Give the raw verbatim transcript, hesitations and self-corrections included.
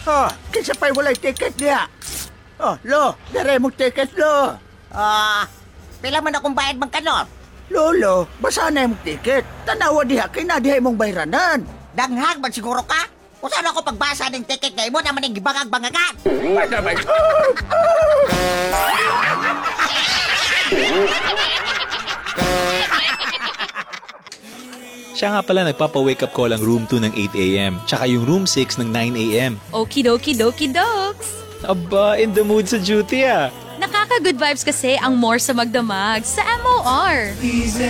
Oh, kinsa pa'y walay ticket niya. Oh, lo, dere mong ticket, lo. Ah, pila man akong bayad man kano? Lolo, basa na yung ticket. Tanawa diha, kinadihay mong bayranan. Danghag man siguro ka? Kung saan ako pagbasa ng ticket na imo naman yung gibangag-bangagan? Siya nga pala nagpapa-wake up call ang room two ng eight a.m. Tsaka yung room six ng nine a.m. Okie dokie dokes. Aba, in the mood sa duty ah. Nakaka-good vibes kasi ang more sa magdamag sa M O R. Easy